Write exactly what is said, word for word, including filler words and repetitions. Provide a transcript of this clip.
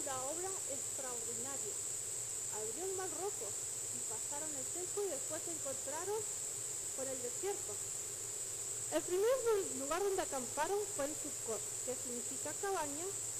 una obra extraordinaria. Abrió el mar rojo y pasaron el seco y después se encontraron con el desierto. El primer lugar donde acamparon fue en Sucot, que significa cabaña,